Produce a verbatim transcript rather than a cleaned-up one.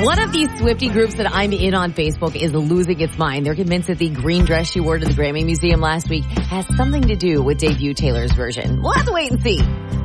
One of these Swiftie groups that I'm in on Facebook is losing its mind. They're convinced that the green dress she wore to the Grammy Museum last week has something to do with debut Taylor's version. We'll have to wait and see.